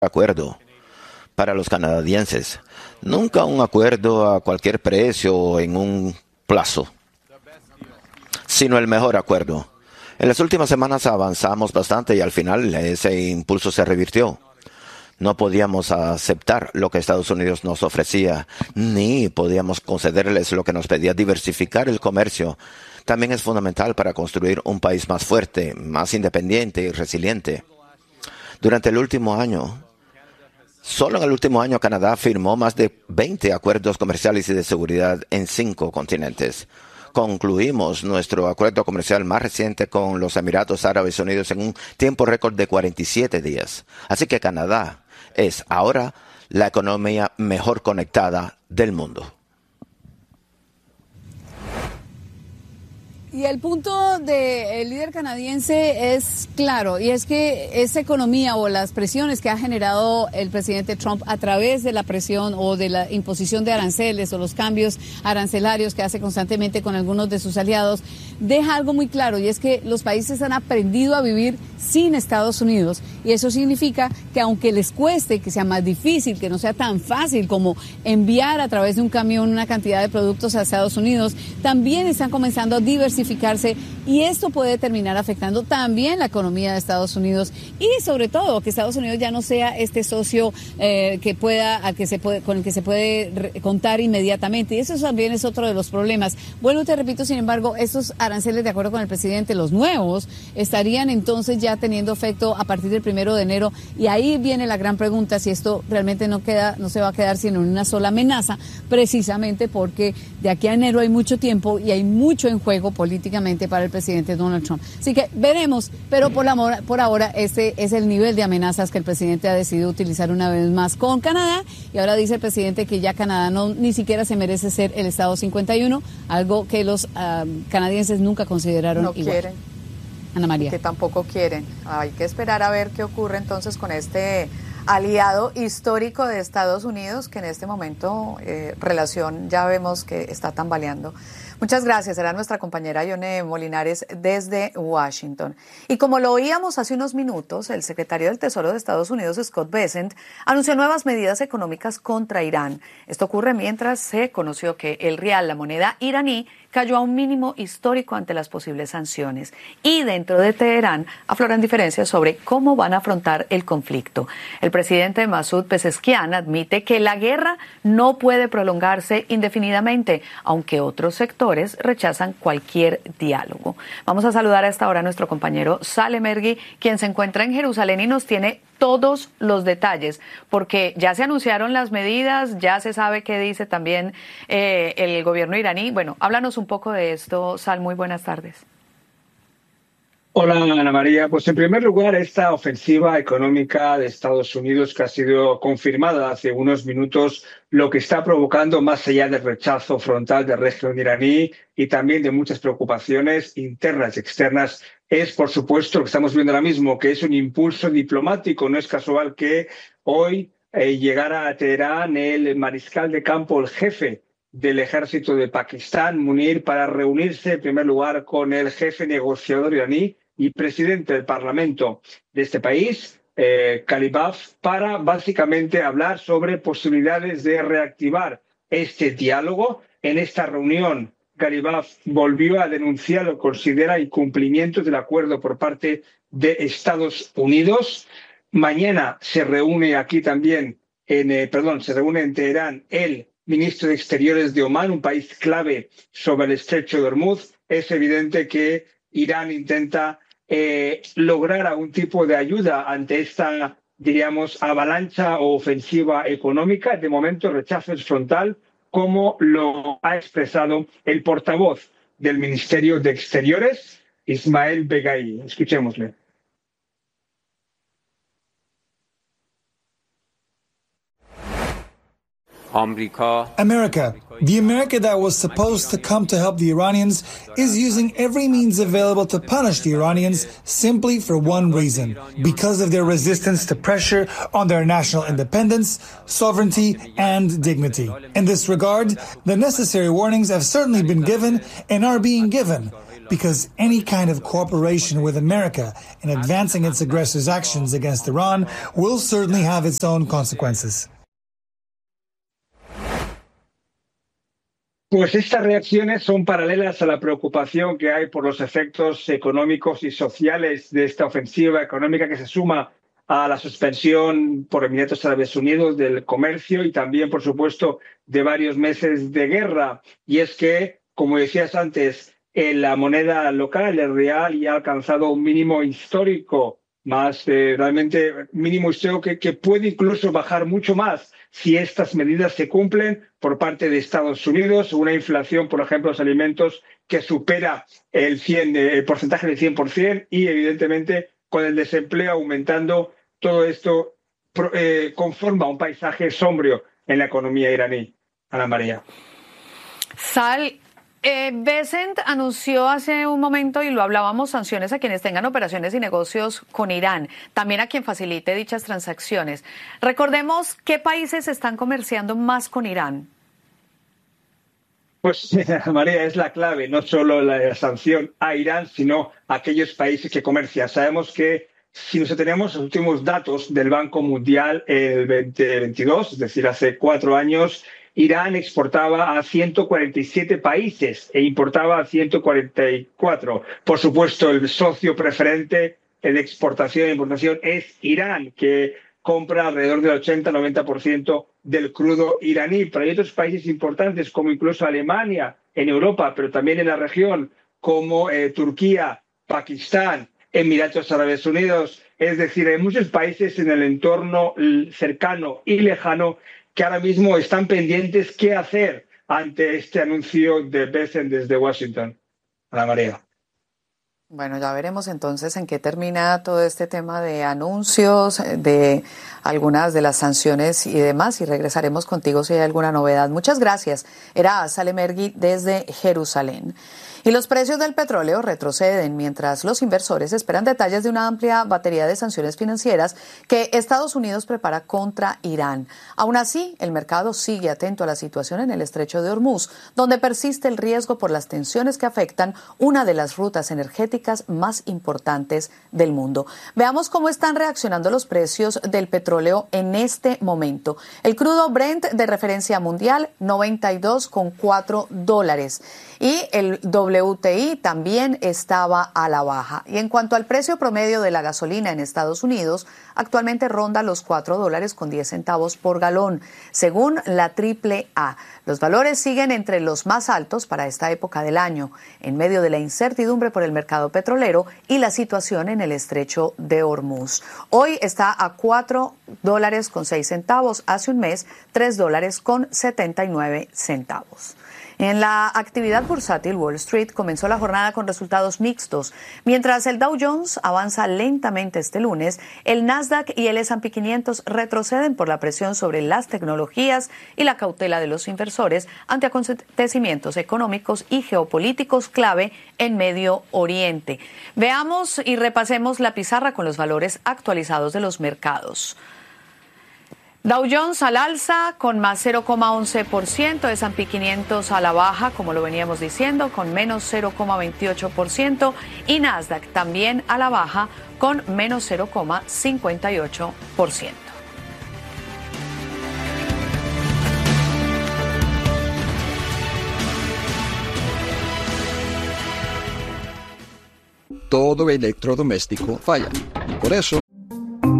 acuerdo para los canadienses. Nunca un acuerdo a cualquier precio o en un plazo, sino el mejor acuerdo. En las últimas semanas avanzamos bastante y al final ese impulso se revirtió. No podíamos aceptar lo que Estados Unidos nos ofrecía, ni podíamos concederles lo que nos pedía: diversificar el comercio. También es fundamental para construir un país más fuerte, más independiente y resiliente. Durante el último año, solo en el último año, Canadá firmó más de 20 acuerdos comerciales y de seguridad en 5 continentes. Concluimos nuestro acuerdo comercial más reciente con los Emiratos Árabes Unidos en un tiempo récord de 47 días. Así que Canadá es ahora la economía mejor conectada del mundo. Y el punto del líder canadiense es claro, y es que esa economía o las presiones que ha generado el presidente Trump a través de la presión o de la imposición de aranceles o los cambios arancelarios que hace constantemente con algunos de sus aliados, deja algo muy claro, y es que los países han aprendido a vivir sin Estados Unidos, y eso significa que aunque les cueste, que sea más difícil, que no sea tan fácil como enviar a través de un camión una cantidad de productos a Estados Unidos, también están comenzando a diversificarse, y esto puede terminar afectando también la economía de Estados Unidos, y sobre todo que Estados Unidos ya no sea este socio con el que se puede contar inmediatamente, y eso también es otro de los problemas. Bueno, te repito, sin embargo, estos aranceles, de acuerdo con el presidente, los nuevos, estarían entonces ya teniendo efecto a partir del 1 de enero, y ahí viene la gran pregunta, si esto realmente no se va a quedar sino en una sola amenaza, precisamente porque de aquí a enero hay mucho tiempo y hay mucho en juego políticamente para el presidente Donald Trump. Así que veremos, pero por ahora este es el nivel de amenazas que el presidente ha decidido utilizar una vez más con Canadá, y ahora dice el presidente que ya Canadá ni siquiera se merece ser el Estado 51, algo que los canadienses nunca consideraron igual. No quieren. Ana María. Que tampoco quieren. Hay que esperar a ver qué ocurre entonces con este aliado histórico de Estados Unidos, que en este momento relación ya vemos que está tambaleando. Muchas gracias. Será nuestra compañera Yone Molinares desde Washington. Y como lo oíamos hace unos minutos, el secretario del Tesoro de Estados Unidos, Scott Bessent, anunció nuevas medidas económicas contra Irán. Esto ocurre mientras se conoció que el rial, la moneda iraní, cayó a un mínimo histórico ante las posibles sanciones. Y dentro de Teherán afloran diferencias sobre cómo van a afrontar el conflicto. El presidente Masoud Pezeshkian admite que la guerra no puede prolongarse indefinidamente, aunque otros sectores rechazan cualquier diálogo. Vamos a saludar a esta hora a nuestro compañero Saleh Mergui, quien se encuentra en Jerusalén y nos tiene todos los detalles, porque ya se anunciaron las medidas, ya se sabe qué dice también el gobierno iraní. Bueno, háblanos un poco de esto, Sal, muy buenas tardes. Hola, Ana María. Pues en primer lugar, esta ofensiva económica de Estados Unidos que ha sido confirmada hace unos minutos, lo que está provocando, más allá del rechazo frontal del régimen iraní y también de muchas preocupaciones internas y externas, es, por supuesto, lo que estamos viendo ahora mismo, que es un impulso diplomático. No es casual que hoy llegara a Teherán el mariscal de campo, el jefe del ejército de Pakistán, Munir, para reunirse en primer lugar con el jefe negociador iraní y presidente del Parlamento de este país, Ghalibaf, para básicamente hablar sobre posibilidades de reactivar este diálogo. En esta reunión, Ghalibaf volvió a denunciar lo que considera incumplimiento del acuerdo por parte de Estados Unidos. Mañana se reúne aquí también, se reúne en Teherán el ministro de Exteriores de Omán, un país clave sobre el estrecho de Hormuz. Es evidente que Irán intenta lograr algún tipo de ayuda ante esta, diríamos, avalancha o ofensiva económica. De momento, el rechazo es frontal, como lo ha expresado el portavoz del Ministerio de Exteriores, Ismael Begaí. Escuchémosle. America, the America that was supposed to come to help the Iranians, is using every means available to punish the Iranians simply for one reason: because of their resistance to pressure on their national independence, sovereignty, and dignity. In this regard, the necessary warnings have certainly been given and are being given. because any kind of cooperation with America in advancing its aggressors' actions against Iran will certainly have its own consequences. Pues estas reacciones son paralelas a la preocupación que hay por los efectos económicos y sociales de esta ofensiva económica que se suma a la suspensión por Emiratos Árabes Unidos del comercio y también, por supuesto, de varios meses de guerra. Y es que, como decías antes, la moneda local, el real, ya ha alcanzado un mínimo histórico, realmente mínimo histórico que puede incluso bajar mucho más si estas medidas se cumplen por parte de Estados Unidos. Una inflación, por ejemplo, de los alimentos que supera el porcentaje del 100% y, evidentemente, con el desempleo aumentando, todo esto conforma un paisaje sombrío en la economía iraní. Ana María. Bessent anunció hace un momento, y lo hablábamos, sanciones a quienes tengan operaciones y negocios con Irán, también a quien facilite dichas transacciones. Recordemos, ¿qué países están comerciando más con Irán? Pues, María, es la clave, no solo la sanción a Irán, sino a aquellos países que comercian. Sabemos que si nos atenemos a los últimos datos del Banco Mundial, el 2022, es decir, hace 4 años, Irán exportaba a 147 países e importaba a 144. Por supuesto, el socio preferente en exportación e importación es Irán, que compra alrededor del 80-90% del crudo iraní. Pero hay otros países importantes, como incluso Alemania en Europa, pero también en la región, como Turquía, Pakistán, Emiratos Árabes Unidos. Es decir, hay muchos países en el entorno cercano y lejano que ahora mismo están pendientes qué hacer ante este anuncio de Bessent desde Washington. Ana María. Bueno, ya veremos entonces en qué termina todo este tema de anuncios, de algunas de las sanciones y demás, y regresaremos contigo si hay alguna novedad. Muchas gracias. Era Salem Ergui desde Jerusalén. Y los precios del petróleo retroceden mientras los inversores esperan detalles de una amplia batería de sanciones financieras que Estados Unidos prepara contra Irán. Aún así, el mercado sigue atento a la situación en el estrecho de Hormuz, donde persiste el riesgo por las tensiones que afectan una de las rutas energéticas más importantes del mundo. Veamos cómo están reaccionando los precios del petróleo en este momento. El crudo Brent de referencia mundial, $92,4. Y el WTI también estaba a la baja. Y en cuanto al precio promedio de la gasolina en Estados Unidos, actualmente ronda los $4.10 por galón, según la AAA. Los valores siguen entre los más altos para esta época del año, en medio de la incertidumbre por el mercado petrolero y la situación en el estrecho de Hormuz. Hoy está a $4.06, hace un mes $3.79. En la actividad bursátil, Wall Street comenzó la jornada con resultados mixtos. Mientras el Dow Jones avanza lentamente este lunes, el Nasdaq y el S&P 500 retroceden por la presión sobre las tecnologías y la cautela de los inversores ante acontecimientos económicos y geopolíticos clave en Medio Oriente. Veamos y repasemos la pizarra con los valores actualizados de los mercados. Dow Jones al alza con más 0,11%, S&P 500 a la baja, como lo veníamos diciendo, con menos 0,28%, y Nasdaq también a la baja con menos 0,58%. Todo electrodoméstico falla. Por eso,